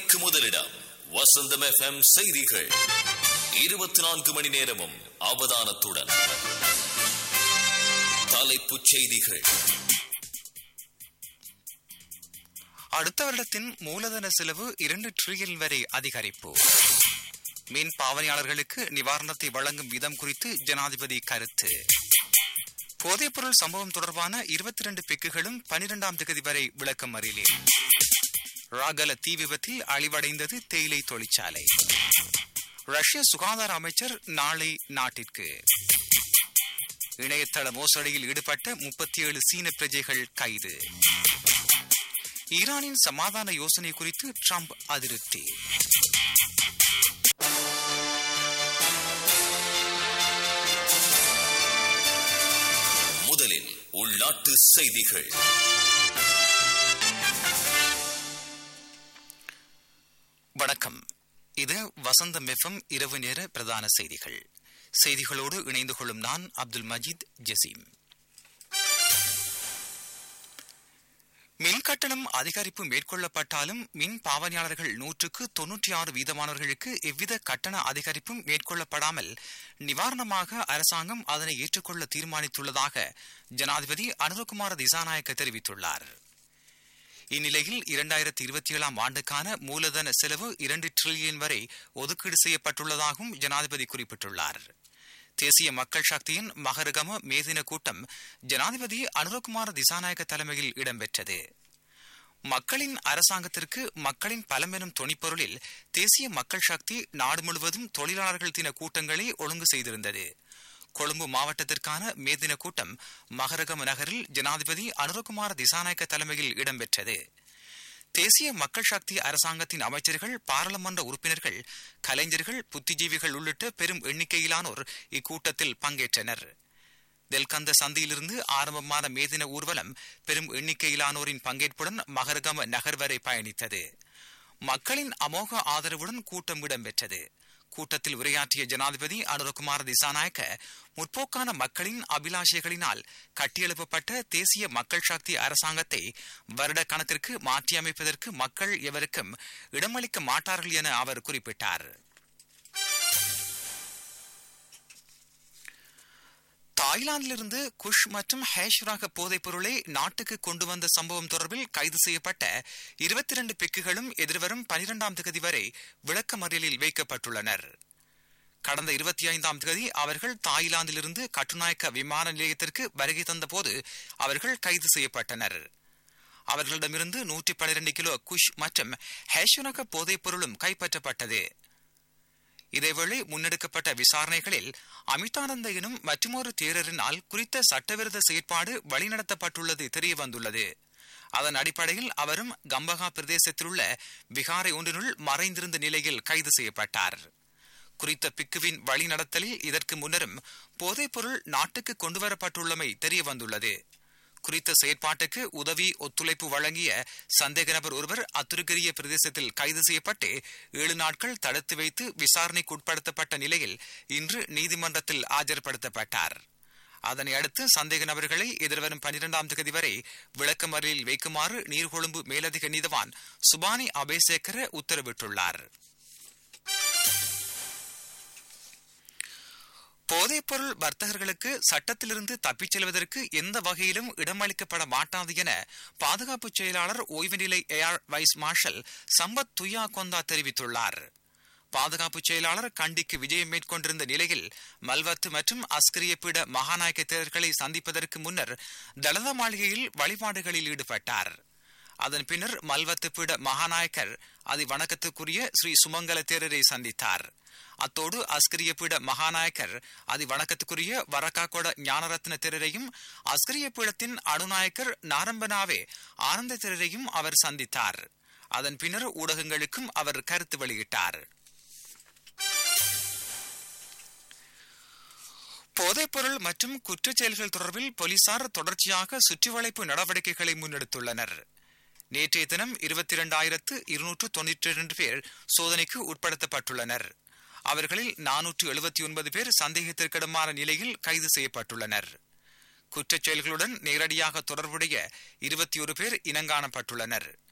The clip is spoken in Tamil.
செய்திக்கு முதலிடம் வசந்தம் FM செய்திகள். 24 மணி நேரமும் அவதானத்துடன். தலைப்புச் செய்திகள். அடுத்த வருடத்தின் மூலதன செலவு 2 டிரில்லியன் வரை அதிகரிப்பு. மீன் பாவனையாளர்களுக்கு நிவாரணத்தை வழங்கும் விதம் குறித்து ஜனாதிபதி கருத்து. போதைப்பொருள் சம்பவம் தொடர்பான 22 பிக்குகளும் 12ஆம் தேதி வரை விளக்கம் அறியலே. ராகல தீ விபத்தில் அழிவடைந்தது தேயிலை தொழிற்சாலை. ரஷ்ய சுகாதார அமைச்சர் நாளை நாட்டிற்கு. இணையதள மோசடியில் ஈடுபட்ட 37 சீன பிரஜைகள் கைது. ஈரானின் சமாதான யோசனை குறித்து ட்ரம்ப் அதிருப்தி. முதலில் உள்நாட்டு செய்திகள். வணக்கம். இது வசந்தம் FM இரவு நேர பிரதான செய்திகள். செய்திகளோடு இணைந்து கொள்ளும் நான் அப்துல் மஜீத் ஜசீம். மின் கட்டணம் அதிகரிப்பு மேற்கொள்ளப்பட்டாலும் மின் பாவனையாளர்கள் 196% எவ்வித கட்டண அதிகரிப்பும் மேற்கொள்ளப்படாமல் நிவாரணமாக அரசாங்கம் அதனை ஏற்றுக்கொள்ள தீர்மானித்துள்ளதாக ஜனாதிபதி அனுரகுமார திசாநாயக்க தெரிவித்துள்ளார். இந்நிலையில் 2027ஆம் ஆண்டுக்கான மூலதன செலவு 2 டிரில்லியன் வரை ஒதுக்கீடு செய்யப்பட்டுள்ளதாகவும் ஜனாதிபதி குறிப்பிட்டுள்ளார். தேசிய மக்கள் சக்தியின் மகரகம மேதின கூட்டம் ஜனாதிபதி அனுரகுமார திசாநாயக்க தலைமையில் இடம்பெற்றது. மக்களின் அரசாங்கத்திற்கு மக்களின் பலம் எனும் தொனிப்பொருளில் தேசிய மக்கள் சக்தி நாடு முழுவதும் தொழிலாளர்கள் தின கூட்டங்களை ஒழுங்கு செய்திருந்தது. கொழும்பு மாவட்டத்திற்கான மேதின கூட்டம் மகரகம நகரில் ஜனாதிபதி அனுரகுமார திசாநாயக்க தலைமையில் இடம்பெற்றது. தேசிய மக்கள் சக்தி அரசாங்கத்தின் அமைச்சர்கள், பாராளுமன்ற உறுப்பினர்கள், கலைஞர்கள், புத்திஜீவிகள் உள்ளிட்ட பெரும் எண்ணிக்கையிலானோர் இக்கூட்டத்தில் பங்கேற்றனர். தெல்கந்த சந்தியிலிருந்து ஆரம்பமான மேதின ஊர்வலம் பெரும் எண்ணிக்கையிலானோரின் பங்கேற்புடன் மகரகம நகர் வரை பயணித்தது. மக்களின் அமோக ஆதரவுடன் கூட்டம் இடம்பெற்றது. கூட்டத்தில் உரையாற்றிய ஜனாதிபதி அனுரகுமார திசாநாயக்க முற்போக்கான மக்களின் அபிலாஷைகளினால் கட்டியெழுப்பப்பட்ட தேசிய மக்கள் சக்தி அரசாங்கத்தை வருட கணக்கிற்கு மாற்றியமைப்பதற்கு மக்கள் எவருக்கும் இடமளிக்க மாட்டார்கள் என அவர் குறிப்பிட்டார். தாய்லாந்திலிருந்து குஷ் மற்றும் ஹேஷ் ரக போதைப் பொருளை நாட்டுக்கு கொண்டு வந்த சம்பவம் தொடர்பில் கைது செய்யப்பட்ட 22 பிக்குகளும் எதிர்வரும் 12ஆம் தேதி வரை விளக்கமறியலில் வைக்கப்பட்டுள்ளனர். கடந்த 25ஆம் தேதி அவர்கள் தாய்லாந்திலிருந்து கட்டுநாயக்க விமான நிலையத்திற்கு வருகை தந்தபோது அவர்கள் கைது செய்யப்பட்டனர். அவர்களிடமிருந்து 112 கிலோ குஷ் மற்றும் ஹேஷ் ரக போதைப் பொருளும் கைப்பற்றப்பட்டது. இதேவேளை முன்னெடுக்கப்பட்ட விசாரணைகளில் அமிதானந்த எனும் மற்றொரு தேரரினால் குறித்த சட்டவிரோத செயற்பாடு வழிநடத்தப்பட்டுள்ளது தெரியவந்துள்ளது. அதன் அடிப்படையில் அவரும் கம்பகா பிரதேசத்திலுள்ள விகாரை ஒன்றினுள் மறைந்திருந்த நிலையில் கைது செய்யப்பட்டார். குறித்த பிக்குவின் வழிநடத்தலில் இதற்கு முன்னரும் போதைப் பொருள் நாட்டுக்கு கொண்டுவரப்பட்டுள்ளமை தெரியவந்துள்ளது. குறித்த செயற்பாட்டுக்கு உதவி ஒத்துழைப்பு வழங்கிய சந்தேக நபர் ஒருவர் அத்துருகிரிய பிரதேசத்தில் கைது செய்யப்பட்டு 7 நாட்கள் தடுத்து வைத்து விசாரணைக்கு உட்படுத்தப்பட்ட நிலையில் இன்று நீதிமன்றத்தில் ஆஜர்படுத்தப்பட்டார். அதனை அடுத்து சந்தேக நபர்களை எதிர்வரும் 12ஆம் தேதி வரை விளக்கமறியலில் வைக்குமாறு நீர்கொழும்பு மேலதிக நீதவான் சுபானி அபேசேகர உத்தரவிட்டுள்ளார். போதைப்பொருள் வர்த்தகர்களுக்கு சட்டத்திலிருந்து தப்பிச் செல்வதற்கு எந்த வகையிலும் இடமளிக்கப்பட மாட்டாது என பாதுகாப்பு செயலாளர் ஓய்வு நிலை ஏர் வைஸ் மார்ஷல் சம்பத் துயா கொந்தா தெரிவித்துள்ளார். பாதுகாப்பு செயலாளர் கண்டிக்கு விஜயம் மேற்கொண்டிருந்த நிலையில் மல்வத்து மற்றும் அஸ்கரிய பீட மகாநாயக்க தேரர்களை சந்திப்பதற்கு முன்னர் தலதா மாளிகையில் வழிபாடுகளில் ஈடுபட்டார். அதன் பின்னர் மல்வத்து பீட மகாநாயக்கர் அதி வணக்கத்துக்குரிய ஸ்ரீ சுமங்கல தேரரை சந்தித்தார். அத்தோடு அஸ்கரிய பீட மகாநாயக்கர் அதி வணக்கத்துக்குரிய வரக்காக்கொட ஞானரத்ன தேரரையும் அஸ்கரிய பீடத்தின் அணுநாயக்கர் நாரம்பனாவே ஆனந்த தேரரையும் அவர் சந்தித்தார். அதன் பின்னர் ஊடகங்களுக்கும் அவர் கருத்து வெளியிட்டார். போதைப்பொருள் மற்றும் குற்றச் செயல்கள் தொடர்பில் போலீசார் தொடர்ச்சியாக சுற்றிவளைப்பு நடவடிக்கைகளை முன்னெடுத்துள்ளனர். நேற்றைய தினம் 22,292 பேர் சோதனைக்கு உட்படுத்தப்பட்டுள்ளனர். அவர்களில் 479 பேர் சந்தேகத்திற்கிடமான நிலையில் கைது செய்யப்பட்டுள்ளனர். குற்றச் செயல்களுடன் நேரடியாக தொடர்புடைய 21 பேர் இனங்காணப்பட்டுள்ளனர்.